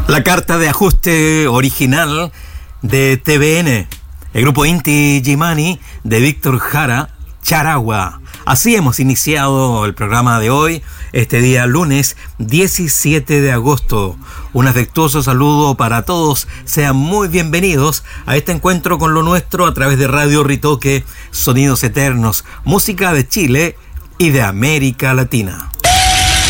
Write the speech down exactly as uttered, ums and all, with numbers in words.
La carta de ajuste original de T V N, el grupo Inti Gimani de Víctor Jara, Charagua. Así hemos iniciado el programa de hoy, este día lunes diecisiete de agosto. Un afectuoso saludo para todos, sean muy bienvenidos a este encuentro con lo nuestro a través de Radio Ritoque, Sonidos Eternos, música de Chile y de América Latina.